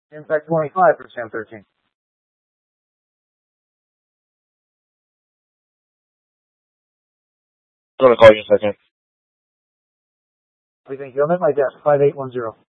Impact 25 for Sam 13. I'm gonna call you in a second. We thank you. I'm at my desk, 5810.